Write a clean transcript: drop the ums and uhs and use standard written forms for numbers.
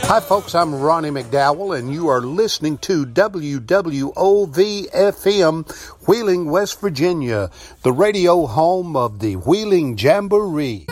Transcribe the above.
Hi, folks. I'm Ronnie McDowell, and you are listening to WWOV-FM, Wheeling, West Virginia, the radio home of the Wheeling Jamboree.